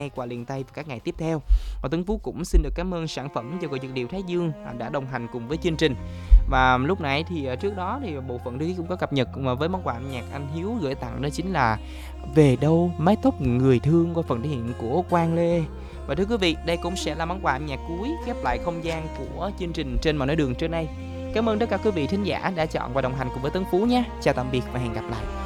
qua liền tay vào các ngày tiếp theo. Và Tuấn Phú cũng xin được cảm ơn sản phẩm dầu gội dược liệu Thái Dương đã đồng hành cùng với chương trình. Và lúc nãy thì trước đó thì bộ phận Đức cũng có cập nhật mà với món quà âm nhạc anh Hiếu gửi tặng đó chính là Về đâu mái tóc người thương qua phần thể hiện của Quang Lê. Và thưa quý vị, đây cũng sẽ là món quà âm nhạc cuối khép lại không gian của chương trình Trên Mọi Nẻo Đường trưa nay. Cảm ơn tất cả quý vị thính giả đã chọn và đồng hành cùng với Tuấn Phú nhé. Chào tạm biệt và hẹn gặp lại.